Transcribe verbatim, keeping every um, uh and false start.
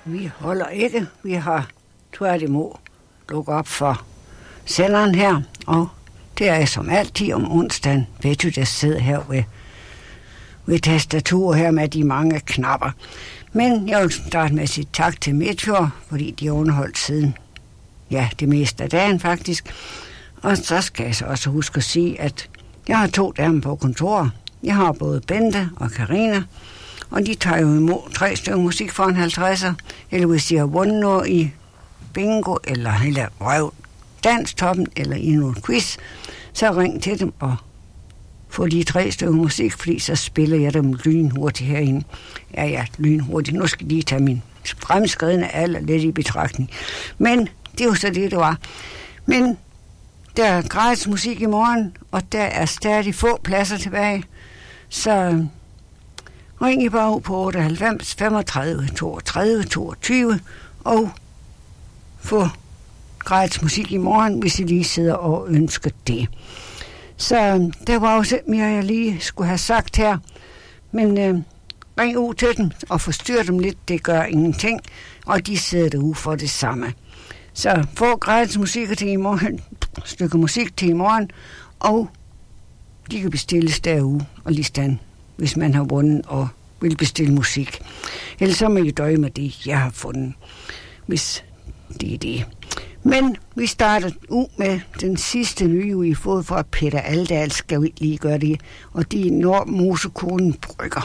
Vi holder ikke. Vi har tværtimod lukket op for senderen her, og det er som altid om onsdagen. Ved du, der sidder her ved, ved tastaturet her med de mange knapper. Men jeg vil starte med at sige tak til Meteor, fordi de har underholdt siden, ja, det meste af dagen faktisk. Og så skal jeg så også huske at sige, at jeg har to damer på kontoret. Jeg har både Bente og Karina, og de tager jo imod tre stykker musik for en halvtredser, eller hvis de har vundet noget i bingo, eller, eller røv danstoppen, eller i en quiz, så ring til dem og få de tre stykker musik, fordi så spiller jeg dem lynhurtigt herinde. Ja, ja, lynhurtigt. Nu skal de tage min fremskridende alder lidt i betragtning. Men det er jo så det, det var. Men der er gratis musik i morgen, og der er stadig få pladser tilbage. Så ring I bare på otteoghalvfems femogtredive toogtredive toogtyve og få gratis musik i morgen, hvis I lige sidder og ønsker det. Så der var også mere, jeg lige skulle have sagt her. Men øh, ring ud til dem og forstyrr dem lidt, det gør ingenting. Og de sidder derude for det samme. Så få gratis musik til i morgen, stykke musik til i morgen, og de kan bestilles derude og lige hvis man har vundet og vil bestille musik. Ellers så må I døje med det, jeg har fundet, hvis det er det. Men vi starter ud med den sidste nye, vi har fået fra Peter Aldal, skal vi lige gøre det, og det er Nordmosekonen Brygger.